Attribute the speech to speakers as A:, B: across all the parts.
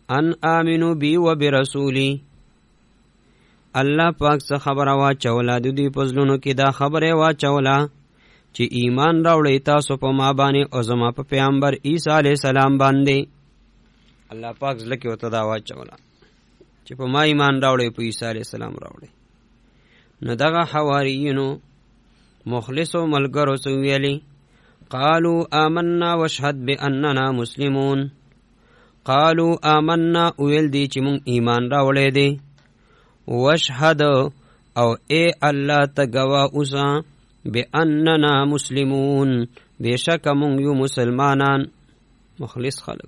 A: ان آمنو بی و برسولی. الله پاک څه خبره واچوله د دوی په زړونو کې دا خبره واچوله چې ایمان راوړئ تاسو په ما باندې او زما په پیغمبر عیسی علیه السلام باندې. الله پاک زړه کې ورته دا واچوله چې په ما ایمان راوړئ، په عیسی علیه السلام راوړئ. نو دغه حواریینو مخلصو ملګرو څه ویلي؟ قالوا آمنا واشهد بأننا مسلمون. قالوا آمنا ویل دی چې مونږ ایمان راوړی دی، واشهد او اے الله ته گواه اوسه بأننا مسلمون، بشک مونږ یو مسلمانان مخلص خلق.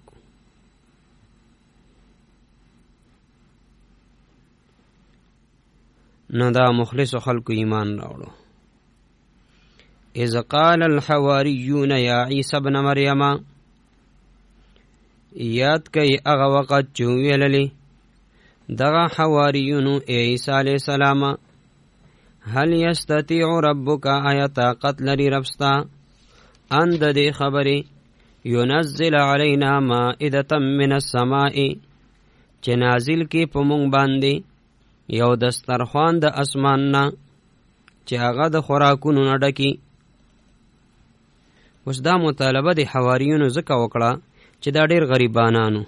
A: نو دا مخلص خلق ایمان راوړو. اذ قال الحواریون یا عیسی ابن مریم، یاد کئی اغا وقت چو ویللی دغا حواریونو اے عیسی علیہ السلام، هل یستطیع ربک آیا طاقت لري ربستا اند دی خبری ینزل علینا مائدة من السماء چه نازل کی پمونگ باندی یو دسترخوان د اسماننا چه هغه د خوراکونو نډکی. اوس دا مطالبه د حواریونو ځکه وکړه چې دا ډېر غریبانانو،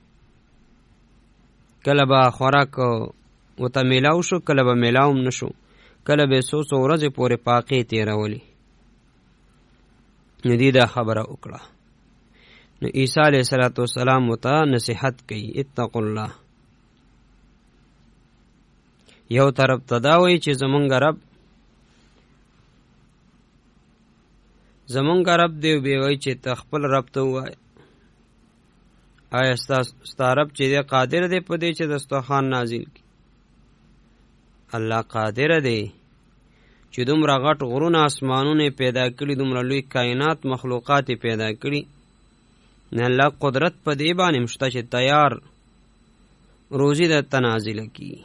A: کله به خوراک ورته میلاو شو، کله به میلاو هم نشو، کله به څو څو ورځې پورې پاقې تېرولې. نو دې دا خبره وکړه. نو عیسی علیه السلام ورته نصیحت کوي، اتقوا الله. یو طرف ته دا وایي چې زمونږ رب دی، بیا وایي چې ته خپل رب ته ووایه آیا ستا رب چې دی قادر دی په دې چې دسترخوان نازل کړي؟ الله قادر دی چې دومره غټ غرونه اسمانونه پیدا کړي، دومره لوی کائنات مخلوقات پیدا کړي. نه الله قدرت په دې باندې مشته چې تیار روزي درته نازله کړي.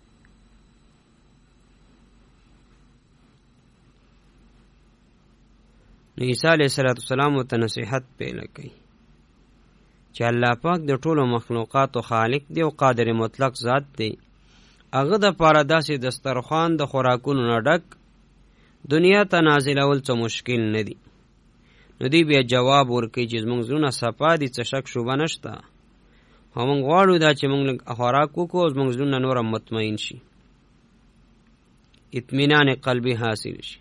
A: نو عیسی علیه السلام ورته نصیحت پیل کوي چې الله پاک د ټولو مخلوقاتو خالق دی او قادر مطلق ذات دی. هغه د پاره داسې دسترخوان د خوراکونو نه ډک دنیا ته نازلول څه مشکل نه دي. نو دی بیا جواب ورکوي چې زموږ زړونه صفا دي، څه شک شوبه نشته، خو موږ غواړو دا چې موږ لږ خوراک وکړو او زموږ زړونه نور هم مطمئن شي، اطمینان قلبي حاصل شي.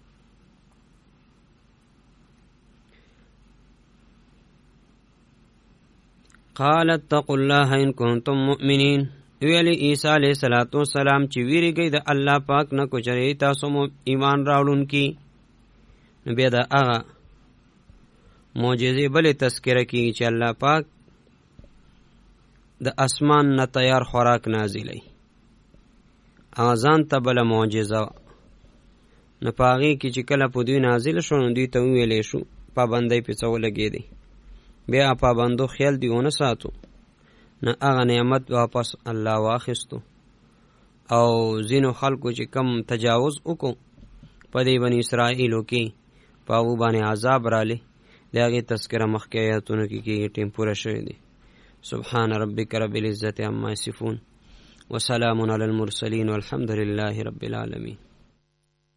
A: قال اتقوا الله ان کنتم مؤمنین. ویلی عیسی علیہ السلام چې ویریږئ د الله پاک نه کو چرې تاسو ایمان راوړونکي. نو بیا د هغه معجزې بلې تذکره کیږي چې الله پاک د اسمان نه تیار خوراک نازلوي، هغه ځان ته بله معجزه وه. نو په هغې کې چې کله په دوی نازل شو نو دوی ته وویلی شو پابندۍ پې څه ولګېدی، بیا پابندو خیال دی ونه ساتو، نه هغه نعمت واپس الله واخیستو او ځینو خلکو چې کم تجاوز وکړو په دې بني اسرائیلو کې په هغو باندې عذاب رالی، د هغې تذکره مخکې آیاتونو کې کېږي. ټیم پوره شوی دی. سبحان ربک رب العزة عما یصفون وسلام علی المرسلین والحمد لله رب العالمین.